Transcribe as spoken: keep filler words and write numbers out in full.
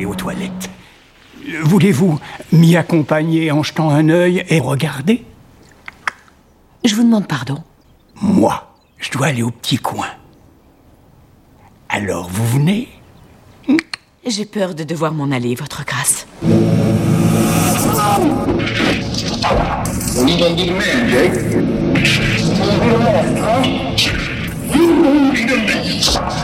aller aux toilettes. Voulez-vous m'y accompagner en jetant un œil et regarder? Je vous demande pardon. Moi, je dois aller au petit coin. Alors, vous venez? J'ai peur de devoir m'en aller, votre grâce. We need to be the man, Jake. You gonna be the man, huh? You gonna be the man.